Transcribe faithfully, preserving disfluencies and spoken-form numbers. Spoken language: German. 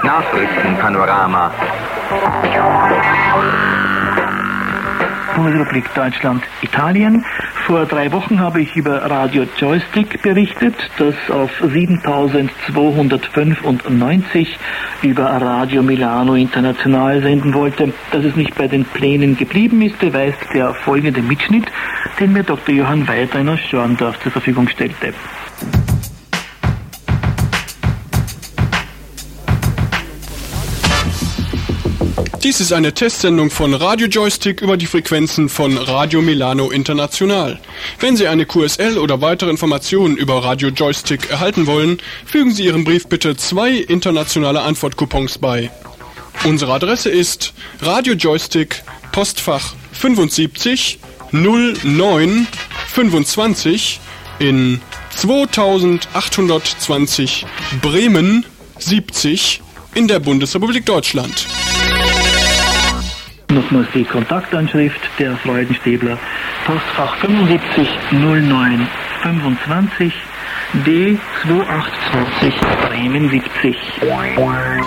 Nachrichtenpanorama. Bundesrepublik Deutschland, Italien. Vor drei Wochen habe ich über Radio Joystick berichtet, das auf siebentausendzweihundertfünfundneunzig über Radio Milano International senden wollte. Dass es nicht bei den Plänen geblieben ist, beweist der folgende Mitschnitt, den mir Doktor Johann Weidner aus Schorndorf zur Verfügung stellte. Dies ist eine Testsendung von Radio Joystick über die Frequenzen von Radio Milano International. Wenn Sie eine Q S L oder weitere Informationen über Radio Joystick erhalten wollen, fügen Sie Ihrem Brief bitte zwei internationale Antwortcoupons bei. Unsere Adresse ist Radio Joystick, Postfach fünfundsiebzig null neun fünfundzwanzig in zweitausendachthundertzwanzig Bremen siebzig in der Bundesrepublik Deutschland. Nochmals die Kontaktanschrift der Freudenstäbler, Postfach fünfundsiebzig null neun fünfundzwanzig D zweihundertzweiundzwanzig Bremen siebzig.